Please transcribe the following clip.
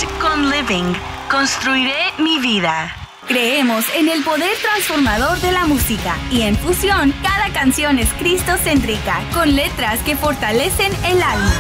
con Living. Construiré mi vida. Creemos en el poder transformador de la música y en Fusión cada canción es cristocéntrica, con letras que fortalecen el alma.